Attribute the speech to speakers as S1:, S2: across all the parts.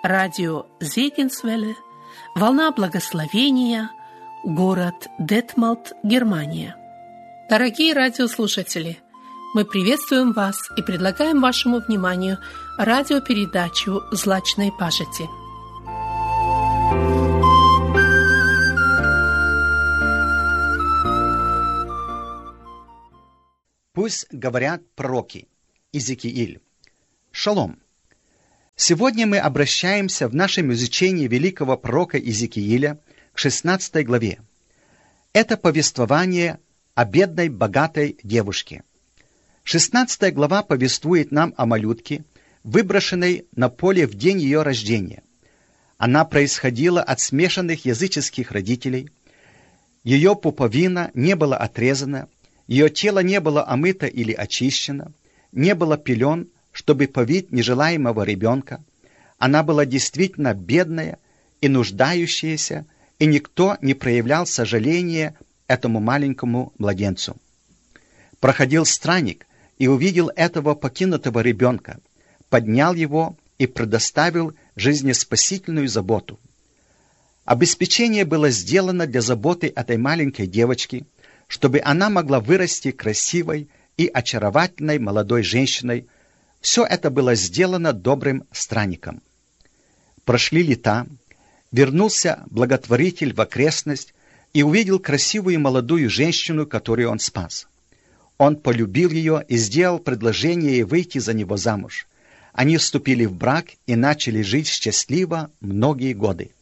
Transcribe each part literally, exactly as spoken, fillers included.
S1: радио Зегенсвелле, волна благословения, город Детмалт, Германия. Дорогие радиослушатели, мы приветствуем вас и предлагаем вашему вниманию радиопередачу «Злачной пажити».
S2: Пусть говорят пророки. Иезекииль. Шалом. Сегодня мы обращаемся в нашем изучении великого пророка Иезекииля к шестнадцатой главе. Это повествование о бедной, богатой девушке. шестнадцатая глава повествует нам о малютке, выброшенной на поле в день ее рождения. Она происходила от смешанных языческих родителей. Ее пуповина не была отрезана, ее тело не было омыто или очищено, не было пелен, чтобы повить нежелаемого ребенка. Она была действительно бедная и нуждающаяся, и никто не проявлял сожаления этому маленькому младенцу. Проходил странник и увидел этого покинутого ребенка, поднял его и предоставил жизнеспасительную заботу. Обеспечение было сделано для заботы этой маленькой девочки, чтобы она могла вырасти красивой и очаровательной молодой женщиной. Все это было сделано добрым странником. Прошли лета, вернулся благотворитель в окрестность и увидел красивую молодую женщину, которую он спас. Он полюбил ее и сделал предложение ей выйти за него замуж. Они вступили в брак и начали жить счастливо многие годы.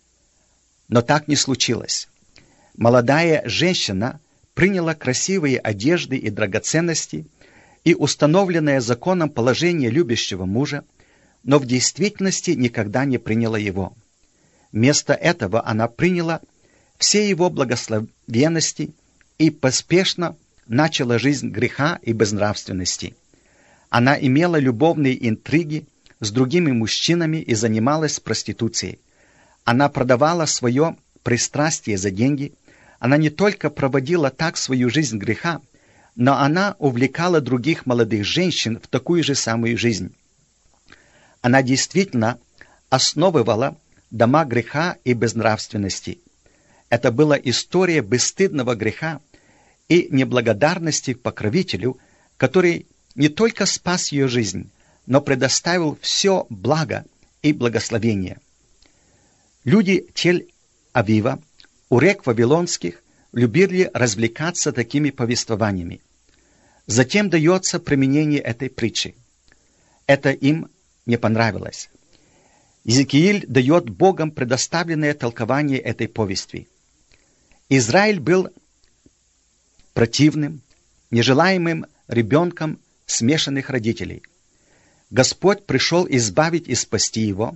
S2: Но так не случилось. Молодая женщина приняла красивые одежды и драгоценности и установленное законом положение любящего мужа, но в действительности никогда не приняла его. Вместо этого она приняла все его благословенности и поспешно начала жизнь греха и безнравственности. Она имела любовные интриги с другими мужчинами и занималась проституцией. Она продавала свое пристрастие за деньги. Она не только проводила так свою жизнь греха, но она увлекала других молодых женщин в такую же самую жизнь. Она действительно основывала дома греха и безнравственности. Это была история бесстыдного греха и неблагодарности покровителю, который не только спас ее жизнь, но предоставил все благо и благословение. Люди Тель-Авива, у рек Вавилонских, любили развлекаться такими повествованиями. Затем дается применение этой притчи. Это им не понравилось. Иезекииль дает Богом предоставленное толкование этой повести. Израиль был противным, нежелаемым ребенком смешанных родителей. Господь пришел избавить и спасти его,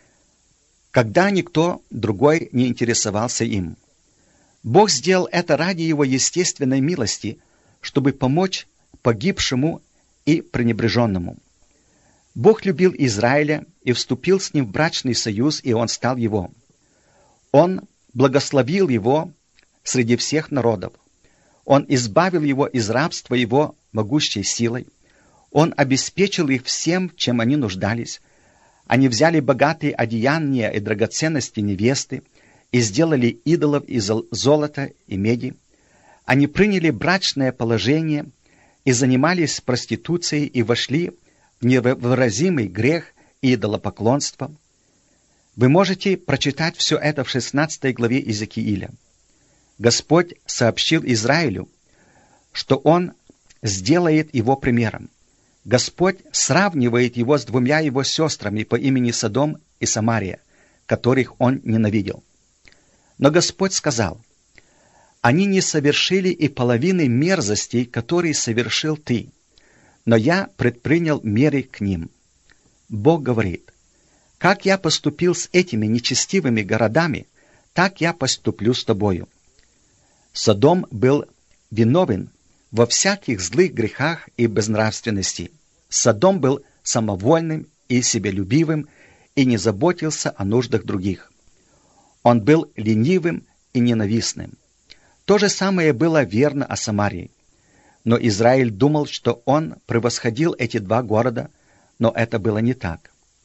S2: когда никто другой не интересовался им. Бог сделал это ради его естественной милости, чтобы помочь погибшему и пренебреженному. Бог любил Израиля и вступил с ним в брачный союз, и он стал его. Он благословил его среди всех народов. Он избавил его из рабства его могущей силой. Он обеспечил их всем, чем они нуждались. Они взяли богатые одеяния и драгоценности невесты и сделали идолов из золота и меди. Они приняли брачное положение и занимались проституцией и вошли в невыразимый грех и идолопоклонство. Вы можете прочитать все это в шестнадцатой главе Иезекииля. Господь сообщил Израилю, что Он сделает его примером. Господь сравнивает его с двумя его сестрами по имени Содом и Самария, которых он ненавидел. Но Господь сказал: «Они не совершили и половины мерзостей, которые совершил ты, но я предпринял меры к ним». Бог говорит: «Как я поступил с этими нечестивыми городами, так я поступлю с тобою». Содом был виновен во всяких злых грехах и безнравственности. Содом был самовольным и себелюбивым и не заботился о нуждах других. Он был ленивым и ненавистным. То же самое было верно о Самарии. Но Израиль думал, что он превосходил эти два города, но это было не так.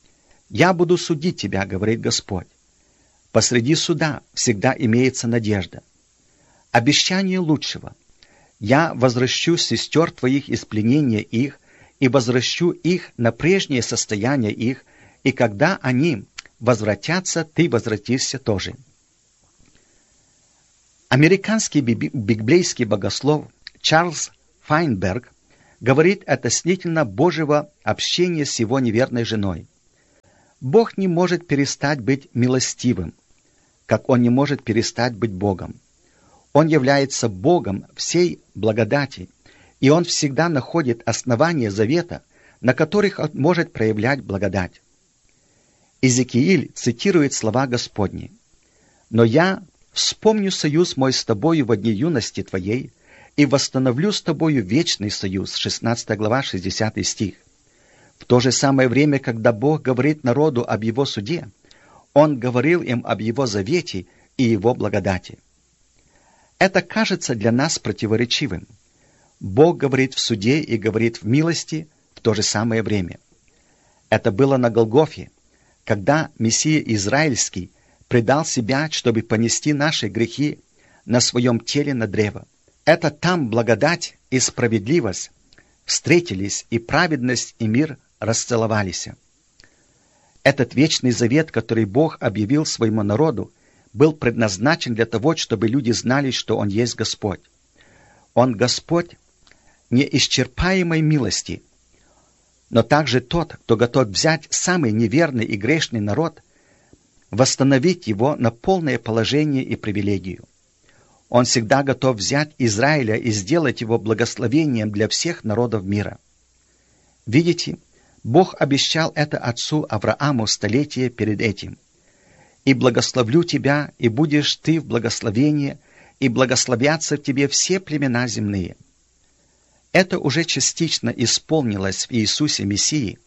S2: «Я буду судить тебя, говорит Господь. Посреди суда всегда имеется надежда. Обещание лучшего. Я возвращу сестер твоих из пленения их, и возвращу их на прежнее состояние их, и когда они возвратятся, ты возвратишься тоже». Американский библейский богослов Чарльз Файнберг говорит относительно Божьего общения с его неверной женой. Бог не может перестать быть милостивым, как Он не может перестать быть Богом. Он является Богом всей благодати, и Он всегда находит основания завета, на которых Он может проявлять благодать. Иезекииль цитирует слова Господни: «Но я вспомню союз мой с тобою во дни юности твоей и восстановлю с тобою вечный союз». шестнадцатая глава, шестидесятый стих. В то же самое время, когда Бог говорит народу об Его суде, Он говорил им об Его завете и Его благодати. Это кажется для нас противоречивым. Бог говорит в суде и говорит в милости в то же самое время. Это было на Голгофе, когда Мессия Израильский предал себя, чтобы понести наши грехи на своем теле на древо. Это там благодать и справедливость встретились, и праведность и мир расцеловались. Этот вечный завет, который Бог объявил своему народу, был предназначен для того, чтобы люди знали, что Он есть Господь. Он Господь неисчерпаемой милости, но также тот, кто готов взять самый неверный и грешный народ, восстановить его на полное положение и привилегию. Он всегда готов взять Израиля и сделать его благословением для всех народов мира. Видите, Бог обещал это отцу Аврааму столетия перед этим. «И благословлю тебя, и будешь ты в благословении, и благословятся в тебе все племена земные». Это уже частично исполнилось в Иисусе Мессии.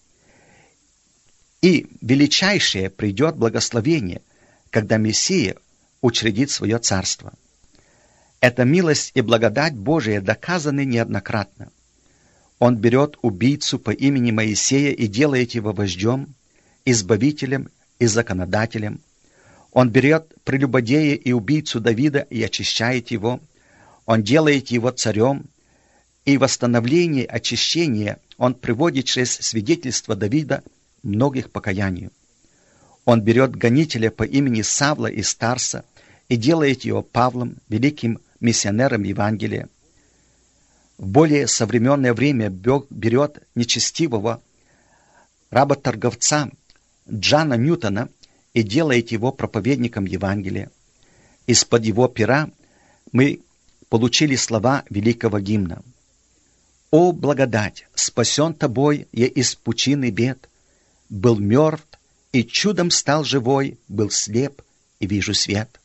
S2: И величайшее придет благословение, когда Мессия учредит свое царство. Эта милость и благодать Божия доказаны неоднократно. Он берет убийцу по имени Моисея и делает его вождем, избавителем и законодателем. Он берет прелюбодея и убийцу Давида и очищает его. Он делает его царем, и восстановление очищения он приводит через свидетельство Давида многих покаянию. Он берет гонителя по имени Савла из Тарса и делает его Павлом, великим миссионером Евангелия. В более современное время Бог берет нечестивого работорговца Джана Ньютона и делает его проповедником Евангелия. Из-под его пера мы получили слова великого гимна: «О, благодать, спасен тобой я из пучины бед, был мертв и чудом стал живой, был слеп и вижу свет».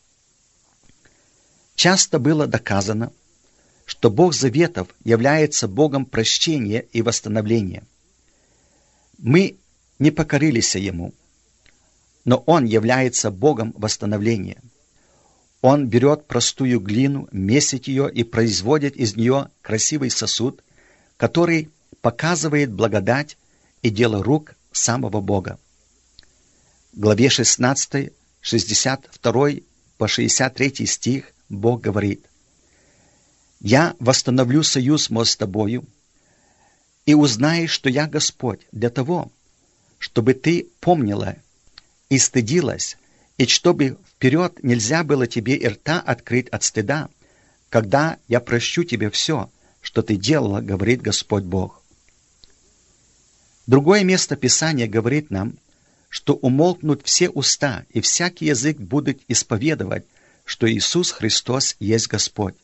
S2: Часто было доказано, что Бог заветов является Богом прощения и восстановления. Мы не покорились Ему, но Он является Богом восстановления. Он берет простую глину, месит ее и производит из нее красивый сосуд, который показывает благодать и дело рук самого Бога. В главе шестнадцатой, шестьдесят второй по шестьдесят третий стих Бог говорит: «Я восстановлю союз мой с тобою, и узнаешь, что я Господь, для того, чтобы ты помнила и стыдилась, и чтобы вперед нельзя было тебе и рта открыть от стыда, когда я прощу тебе все, что ты делала, говорит Господь Бог». Другое место Писания говорит нам, что умолкнут все уста, и всякий язык будет исповедовать, что Иисус Христос есть Господь.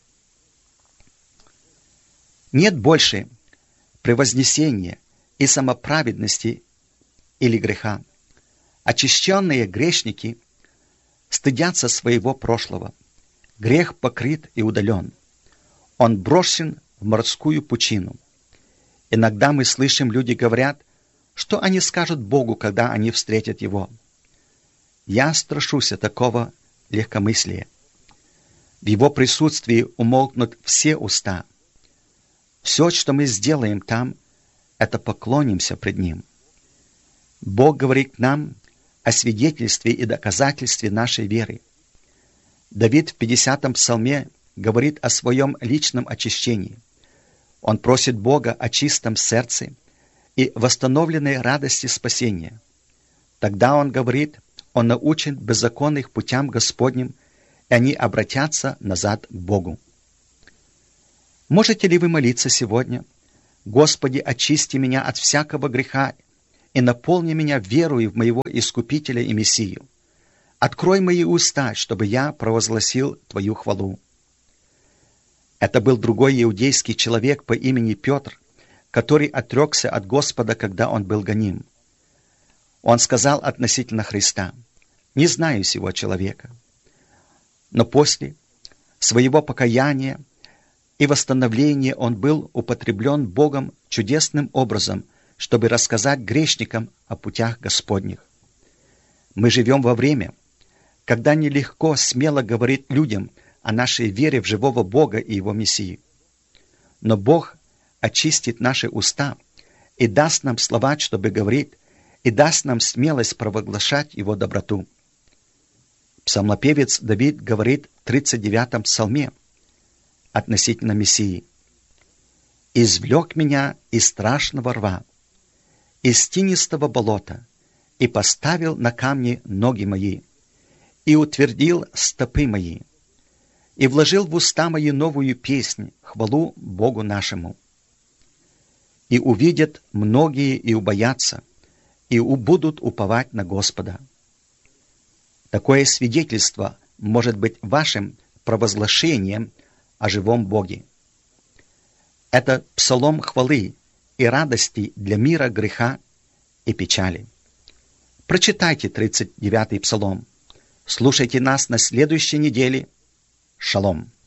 S2: Нет больше превознесения и самоправедности или греха. Очищенные грешники стыдятся своего прошлого. Грех покрыт и удален. Он брошен в морскую пучину. Иногда мы слышим, люди говорят, что они скажут Богу, когда они встретят Его. Я страшусь такого легкомыслия. В Его присутствии умолкнут все уста. Все, что мы сделаем там, это поклонимся пред Ним. Бог говорит нам, о свидетельстве и доказательстве нашей веры. Давид в пятидесятом псалме говорит о своем личном очищении. Он просит Бога о чистом сердце и восстановленной радости спасения. Тогда он говорит, он научен беззаконных путям Господним, и они обратятся назад к Богу. Можете ли вы молиться сегодня? «Господи, очисти меня от всякого греха и наполни меня верою в моего Искупителя и Мессию. Открой мои уста, чтобы я провозгласил Твою хвалу». Это был другой иудейский человек по имени Петр, который отрекся от Господа, когда он был гоним. Он сказал относительно Христа: «Не знаю сего человека». Но после своего покаяния и восстановления он был употреблен Богом чудесным образом, чтобы рассказать грешникам о путях Господних. Мы живем во время, когда нелегко смело говорить людям о нашей вере в живого Бога и Его Мессию. Но Бог очистит наши уста и даст нам слова, чтобы говорить, и даст нам смелость провозглашать Его доброту. Псалмопевец Давид говорит в тридцать девятом псалме относительно Мессии: «Извлек меня из страшного рва, из тинистого болота, и поставил на камни ноги мои, и утвердил стопы мои, и вложил в уста мои новую песнь, хвалу Богу нашему. И увидят многие и убоятся, и будут уповать на Господа». Такое свидетельство может быть вашим провозглашением о живом Боге. Это псалом хвалы и радости для мира греха и печали. Прочитайте тридцать девятый псалом. Слушайте нас на следующей неделе. Шалом.